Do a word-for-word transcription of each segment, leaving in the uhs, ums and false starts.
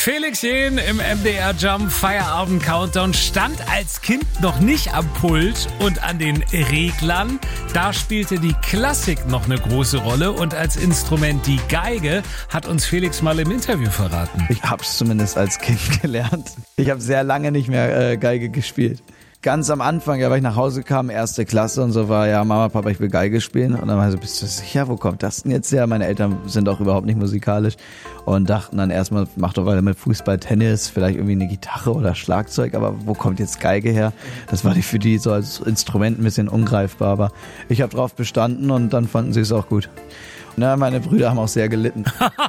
Felix Jähn im M D R Jump Feierabend Countdown stand als Kind noch nicht am Pult und an den Reglern. Da spielte die Klassik noch eine große Rolle und als Instrument die Geige, hat uns Felix mal im Interview verraten. Ich hab's zumindest als Kind gelernt. Ich habe sehr lange nicht mehr äh, Geige gespielt. Ganz am Anfang, ja, weil ich nach Hause kam, erste Klasse und so war, ja, Mama, Papa, ich will Geige spielen. Und dann war ich so, bist du sicher, wo kommt das denn jetzt her? Meine Eltern sind auch überhaupt nicht musikalisch und dachten dann erstmal, mach doch weiter mit Fußball, Tennis, vielleicht irgendwie eine Gitarre oder Schlagzeug, aber wo kommt jetzt Geige her? Das war für die so als Instrument ein bisschen ungreifbar, aber ich habe drauf bestanden und dann fanden sie es auch gut. Na, meine Brüder haben auch sehr gelitten.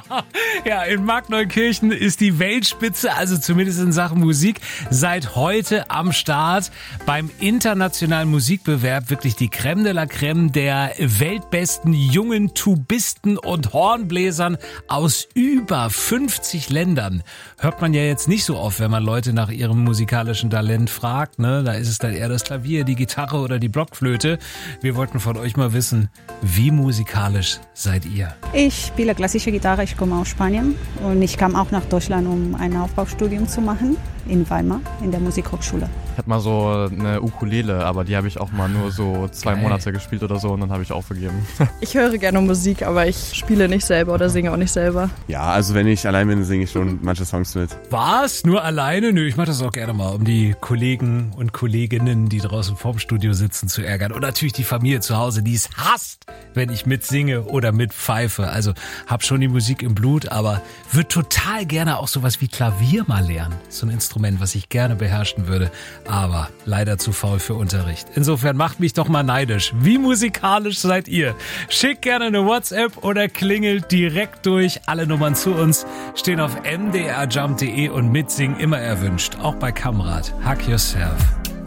Ja, in Markneukirchen ist die Weltspitze, also zumindest in Sachen Musik, seit heute am Start beim internationalen Musikbewerb. Wirklich die Crème de la Crème der weltbesten jungen Tubisten und Hornbläsern aus über fünfzig Ländern. Hört man ja jetzt nicht so oft, wenn man Leute nach ihrem musikalischen Talent fragt. Ne? Da ist es dann eher das Klavier, die Gitarre oder die Blockflöte. Wir wollten von euch mal wissen, wie musikalisch seid ihr? Ich spiele klassische Gitarre, ich komme aus Spanien und ich kam auch nach Deutschland, um ein Aufbaustudium zu machen in Weimar, in der Musikhochschule. Ich hatte mal so eine Ukulele, aber die habe ich auch mal nur so zwei Geil. Monate gespielt oder so und dann habe ich aufgegeben. Ich höre gerne Musik, aber ich spiele nicht selber oder singe auch nicht selber. Ja, also wenn ich allein bin, singe ich schon manche Songs mit. Was? Nur alleine? Nö, ich mache das auch gerne mal, um die Kollegen und Kolleginnen, die draußen vorm Studio sitzen, zu ärgern. Und natürlich die Familie zu Hause, die es hasst, wenn ich mitsinge oder mitpfeife. Also hab schon die Musik im Blut, aber würde total gerne auch sowas wie Klavier mal lernen. So ein Instrument, was ich gerne beherrschen würde, aber leider zu faul für Unterricht. Insofern macht mich doch mal neidisch. Wie musikalisch seid ihr? Schickt gerne eine WhatsApp oder klingelt direkt durch. Alle Nummern zu uns stehen auf m d r jump punkt d e und mitsingen immer erwünscht. Auch bei Kamrat. Hug yourself.